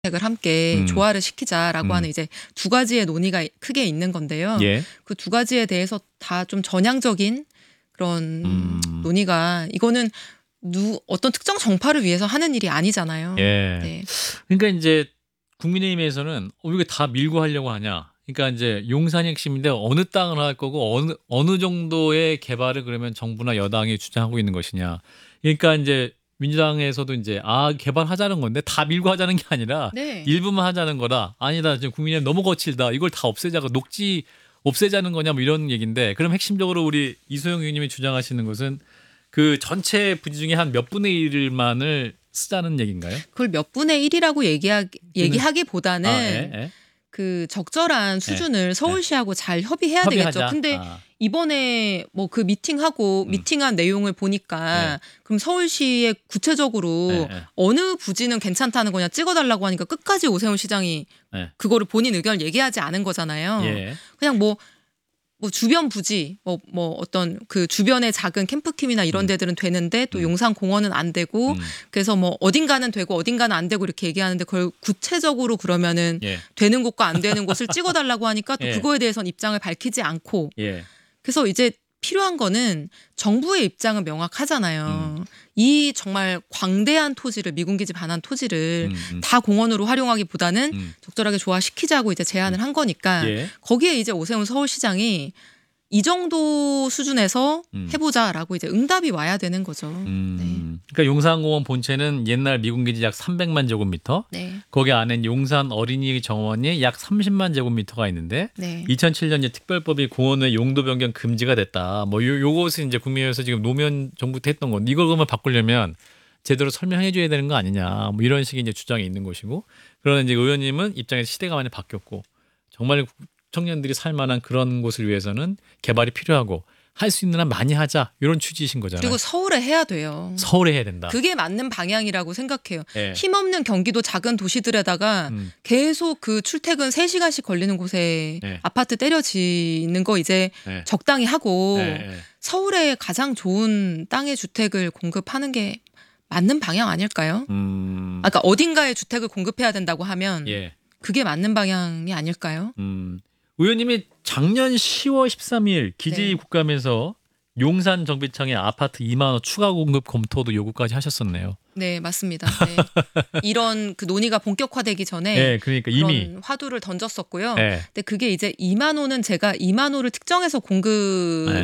을 함께 음. 조화를 시키자라고 하는 이제 두 가지의 논의가 크게 있는 건데요. 예. 그 두 가지에 대해서 다 좀 전향적인 그런 논의가 이거는 어떤 특정 정파를 위해서 하는 일이 아니잖아요. 예. 네. 그러니까 이제 국민의힘에서는 이게 다 밀고 하려고 하냐. 그러니까 이제 용산이 핵심인데 어느 땅을 할 거고 어느 정도의 개발을 그러면 정부나 여당이 주장하고 있는 것이냐. 그러니까 이제 민주당에서도 이제 개발하자는 건데 다 밀고 하자는 게 아니라 네. 일부만 하자는 거다. 아니다. 지금 국민의힘 너무 거칠다. 이걸 다 없애자고 녹지 없애자는 거냐 뭐 이런 얘기인데 그럼 핵심적으로 우리 이소영 의원님이 주장하시는 것은 그 전체 부지 중에 한 몇 분의 1만을 쓰자는 얘기인가요? 그걸 몇 분의 1이라고 얘기하기보다는 예. 그 적절한 수준을 서울시하고 잘 협의해야 되겠죠. 근데 이번에 뭐 그 미팅한 내용을 보니까 그럼 서울시에 구체적으로 어느 부지는 괜찮다는 거냐 찍어달라고 하니까 끝까지 오세훈 시장이 그거를 본인 의견을 얘기하지 않은 거잖아요. 그냥 뭐 주변 부지 뭐 어떤 그 주변의 작은 캠프킴이나 이런 데들은 되는데 또 용산공원은 안 되고 그래서 뭐 어딘가는 되고 어딘가는 안 되고 이렇게 얘기하는데 그걸 구체적으로 그러면은 되는 곳과 안 되는 곳을 찍어달라고 하니까 또 그거에 대해서는 입장을 밝히지 않고 그래서 이제 필요한 거는 정부의 입장은 명확하잖아요. 이 정말 광대한 토지를 미군기지 반환 토지를 다 공원으로 활용하기보다는 적절하게 조화시키자고 이제 제안을 한 거니까 거기에 이제 오세훈 서울시장이 이 정도 수준에서 해보자라고 이제 응답이 와야 되는 거죠. 그러니까 용산공원 본체는 옛날 미군기지 약 300만 제곱미터. 거기 안엔 용산 어린이 정원이 약 30만 제곱미터가 있는데 2007년 특별법이 공원의 용도 변경 금지가 됐다. 뭐 요것은 이제 국민의힘에서 지금 노무현 정부 때 했던 건 이걸 그러면 바꾸려면 제대로 설명해 줘야 되는 거 아니냐. 뭐 이런 식의 이제 주장이 있는 것이고. 그러나 이제 의원님은 입장에서 시대가 많이 바뀌었고 정말 청년들이 살 만한 그런 곳을 위해서는 개발이 필요하고 할 수 있는 한 많이 하자 이런 취지이신 거잖아요. 그리고 서울에 해야 돼요. 서울에 해야 된다. 그게 맞는 방향이라고 생각해요. 힘없는 경기도 작은 도시들에다가 계속 그 출퇴근 3시간씩 걸리는 곳에 아파트 때려지는 거 이제 적당히 하고 서울에 가장 좋은 땅의 주택을 공급하는 게 맞는 방향 아닐까요? 그러니까 어딘가에 주택을 공급해야 된다고 하면 그게 맞는 방향이 아닐까요? 의원님이 작년 10월 13일 기재위 국감에서 용산 정비창에 아파트 2만 원 추가 공급 검토도 요구까지 하셨었네요. 네, 맞습니다. 이런 그 논의가 본격화되기 전에 그러니까 그런 이미 화두를 던졌었고요. 근데 그게 이제 2만 호는 제가 2만 호를 특정해서 공급을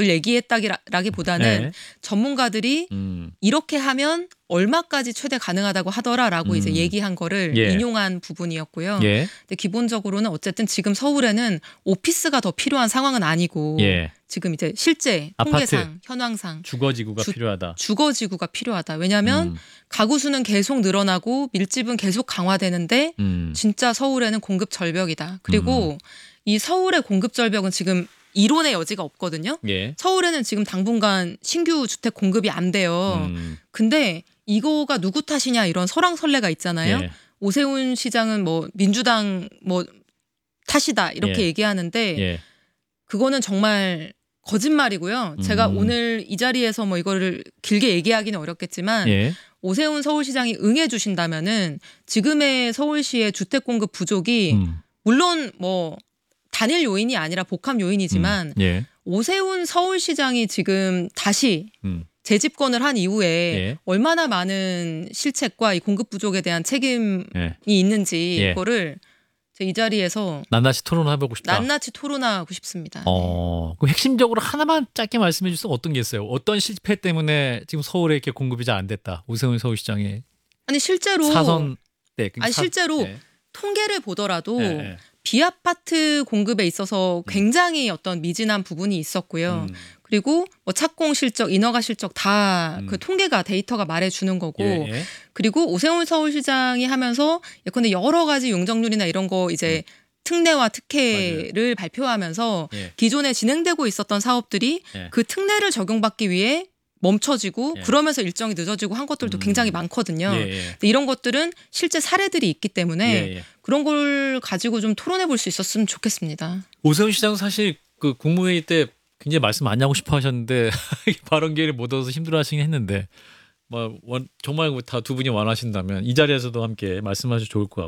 얘기했다기보다는 전문가들이 이렇게 하면 얼마까지 최대 가능하다고 하더라라고 이제 얘기한 거를 인용한 부분이었고요. 근데 기본적으로는 어쨌든 지금 서울에는 오피스가 더 필요한 상황은 아니고 지금 이제 실제 통계상 현황상 주거지구가 필요하다. 주거지구가 필요하다. 왜냐하면 가구 수는 계속 늘어나고 밀집은 계속 강화되는데 진짜 서울에는 공급 절벽이다. 그리고 이 서울의 공급 절벽은 지금 이론의 여지가 없거든요. 서울에는 지금 당분간 신규 주택 공급이 안 돼요. 근데 이거가 누구 탓이냐 이런 설왕설래가 있잖아요. 오세훈 시장은 뭐 민주당 뭐 탓이다 이렇게 얘기하는데 그거는 정말 거짓말이고요. 제가 오늘 이 자리에서 뭐 이거를 길게 얘기하기는 어렵겠지만 오세훈 서울시장이 응해 주신다면은 지금의 서울시의 주택 공급 부족이 물론 뭐 단일 요인이 아니라 복합 요인이지만 오세훈 서울시장이 지금 다시 재집권을 한 이후에 얼마나 많은 실책과 이 공급 부족에 대한 책임이 있는지 이거를 이 자리에서 낱낱이 토론해보고 싶다. 낱낱이 토론하고 싶습니다. 그럼 핵심적으로 하나만 짧게 말씀해 주세요. 어떤 게 있어요? 어떤 실패 때문에 지금 서울에 이렇게 공급이 잘 안 됐다. 오세훈 서울시장의 실제로 사선 때 실제로 통계를 보더라도 비아파트 공급에 있어서 굉장히 어떤 미진한 부분이 있었고요. 그리고 뭐 착공 실적, 인허가 실적 다 그 통계가 데이터가 말해주는 거고 그리고 오세훈 서울시장이 하면서 예컨대 여러 가지 용적률이나 이런 거 이제 특례와 특혜를 발표하면서 기존에 진행되고 있었던 사업들이 그 특례를 적용받기 위해 멈춰지고 그러면서 일정이 늦어지고 한 것들도 굉장히 많거든요. 근데 이런 것들은 실제 사례들이 있기 때문에 그런 걸 가지고 좀 토론해 볼 수 있었으면 좋겠습니다. 오세훈 시장 사실 그 국무회의 때 굉장히 말씀 많이 하고 싶어 하셨는데 발언 기회를 못 얻어서 힘들어하시긴 했는데 정말 다 두 분이 원하신다면 이 자리에서도 함께 말씀하셔도 좋을 것 같고.